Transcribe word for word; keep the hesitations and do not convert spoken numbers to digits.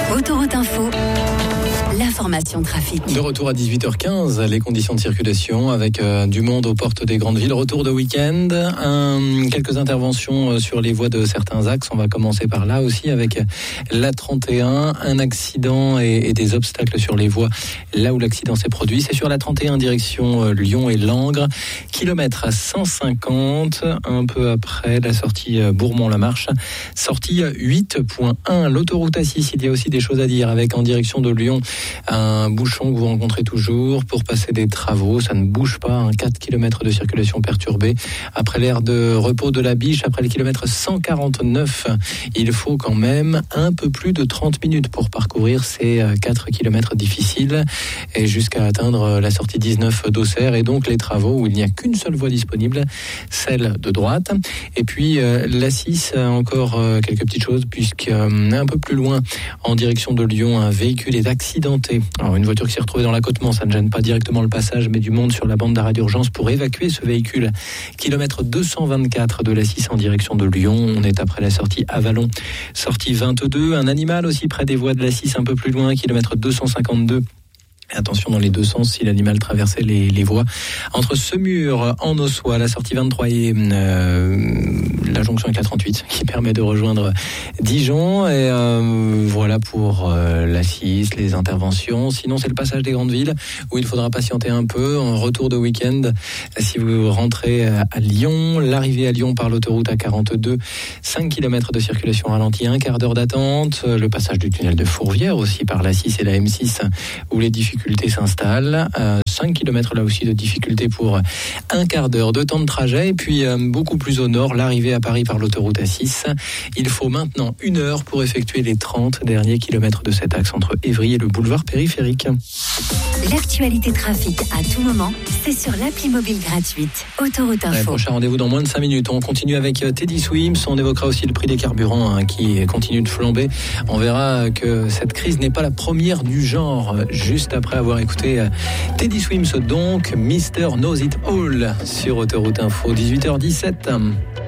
Autoroute Info, l'information trafic. De retour à dix-huit heures quinze, les conditions de circulation avec euh, du monde aux portes des grandes villes. Retour de week-end, un, quelques interventions euh, sur les voies de certains axes. On va commencer par là aussi avec l'A trente et un. Un accident et, et des obstacles sur les voies là où l'accident s'est produit. C'est sur l'A trente et un direction euh, Lyon et Langres. Kilomètre à cent cinquante, un peu après la sortie euh, Bourmont-la-Marche. Sortie huit point un. L'autoroute A six, il y a aussi des choses à dire avec en direction de Lyon un bouchon que vous rencontrez toujours pour passer des travaux. Ça ne bouge pas, hein, quatre kilomètres de circulation perturbée. Après l'aire de repos de la Biche, après le kilomètre cent quarante-neuf, il faut quand même un peu plus de trente minutes pour parcourir ces quatre kilomètres difficiles et jusqu'à atteindre la sortie dix-neuf d'Auxerre et donc les travaux où il n'y a qu'une seule voie disponible, celle de droite. Et puis euh, l'A six, encore euh, quelques petites choses puisque euh, un peu plus loin en direction de Lyon, un véhicule est accidenté. Alors une voiture qui s'est retrouvée dans l'accotement, ça ne gêne pas directement le passage, mais du monde sur la bande d'arrêt d'urgence pour évacuer ce véhicule. Kilomètre deux cent vingt-quatre de l'A six en direction de Lyon. On est après la sortie Avalon, sortie vingt-deux. Un animal aussi près des voies de l'A six, un peu plus loin, kilomètre deux cent cinquante-deux. Attention dans les deux sens si l'animal traversait les, les voies. Entre Semur en Ossois, la sortie vingt-trois et euh, la jonction avec la trente-huit qui permet de rejoindre Dijon. Et euh, voilà pour euh, l'A six, les interventions. Sinon, c'est le passage des grandes villes où il faudra patienter un peu. En retour de week-end, si vous rentrez à Lyon, l'arrivée à Lyon par l'autoroute A quarante-deux, cinq kilomètres de circulation ralentie, un quart d'heure d'attente. Le passage du tunnel de Fourvière aussi par l'A six et la M six où les difficultés s'installent. Euh, cinq kilomètres là aussi de difficulté pour un quart d'heure de temps de trajet. Et puis euh, beaucoup plus au nord, l'arrivée à Paris par l'autoroute A six. Il faut maintenant une heure pour effectuer les trente derniers kilomètres de cet axe entre Évry et le boulevard périphérique. L'actualité trafic à tout moment, c'est sur l'appli mobile gratuite Autoroute Info. Ouais, prochain rendez-vous dans moins de cinq minutes. On continue avec Teddy Swims. On évoquera aussi le prix des carburants hein, qui continue de flamber. On verra que cette crise n'est pas la première du genre. Juste après avoir écouté Teddy Swims, donc Mister Knows It All sur Autoroute Info, dix-huit heures dix-sept.